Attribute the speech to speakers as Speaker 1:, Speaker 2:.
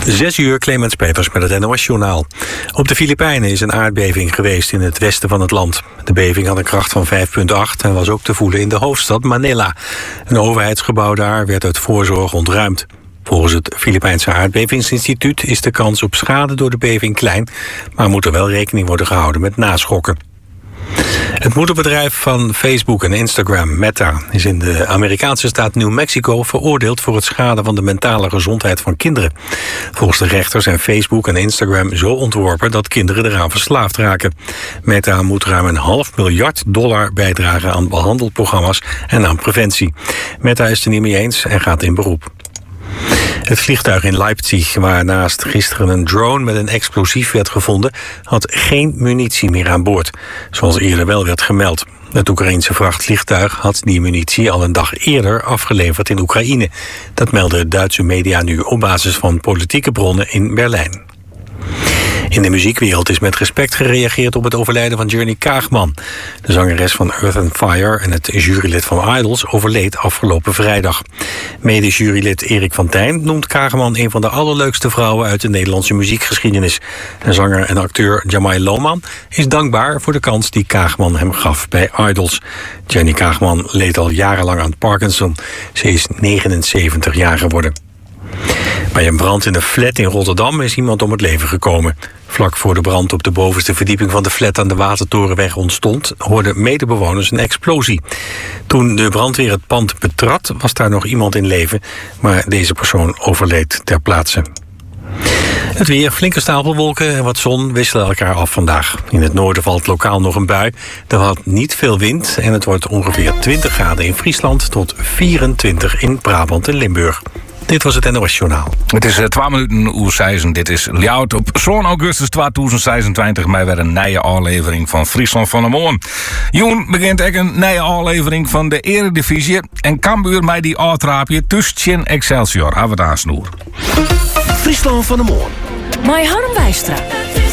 Speaker 1: 6 uur, Clemens Peters met het NOS-journaal. Op de Filipijnen is een aardbeving geweest in het westen van het land. De beving had een kracht van 5,8 en was ook te voelen in de hoofdstad Manila. Een overheidsgebouw daar werd uit voorzorg ontruimd. Volgens het Filipijnse aardbevingsinstituut is de kans op schade door de beving klein, maar moet er wel rekening worden gehouden met naschokken. Het moederbedrijf van Facebook en Instagram, Meta, is in de Amerikaanse staat New Mexico veroordeeld voor het schaden van de mentale gezondheid van kinderen. Volgens de rechter zijn Facebook en Instagram zo ontworpen dat kinderen eraan verslaafd raken. Meta moet ruim $500 miljard bijdragen aan behandelprogramma's en aan preventie. Meta is het er niet mee eens en gaat in beroep. Het vliegtuig in Leipzig, waarnaast gisteren een drone met een explosief werd gevonden, had geen munitie meer aan boord, zoals eerder wel werd gemeld. Het Oekraïense vrachtvliegtuig had die munitie al een dag eerder afgeleverd in Oekraïne. Dat melden Duitse media nu op basis van politieke bronnen in Berlijn. In de muziekwereld is met respect gereageerd op het overlijden van Johnny Kaagman. De zangeres van Earth and Fire en het jurylid van Idols overleed afgelopen vrijdag. Mede-jurylid Erik van Tijn noemt Kaagman een van de allerleukste vrouwen uit de Nederlandse muziekgeschiedenis. En zanger en acteur Jamai Lohman is dankbaar voor de kans die Kaagman hem gaf bij Idols. Johnny Kaagman leed al jarenlang aan Parkinson. Ze is 79 jaar geworden. Bij een brand in een flat in Rotterdam is iemand om het leven gekomen. Vlak voor de brand op de bovenste verdieping van de flat aan de Watertorenweg ontstond, hoorden medebewoners een explosie. Toen de brandweer het pand betrad, was daar nog iemand in leven, maar deze persoon overleed ter plaatse. Het weer, flinke stapelwolken en wat zon wisselen elkaar af vandaag. In het noorden valt lokaal nog een bui. Er valt niet veel wind en het wordt ongeveer 20 graden in Friesland tot 24 in Brabant en Limburg. Dit was het NOS Journaal.
Speaker 2: Het is 12 minuten uur 6. Dit is Ljout op zo'n augustus 2026. Mij weer een nieuwe aflevering van Friesland van de Moon. Joen begint ook een nieuwe aflevering van de Eredivisie. En Cambuur mij die uitraapje tussen Excelsior. Hebben we daar snoer.
Speaker 3: Friesland van de Moon.
Speaker 4: Mai Harm Wijstra.